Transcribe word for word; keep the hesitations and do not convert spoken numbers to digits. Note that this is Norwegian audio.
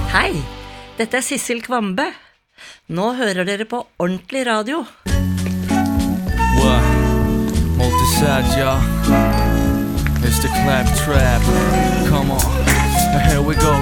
Hei, dette er Sissel Kvambe. Nå hører dere på ordentlig radio. What? Multi-sad, y'all. It's the clap trap. Come on. Here we go.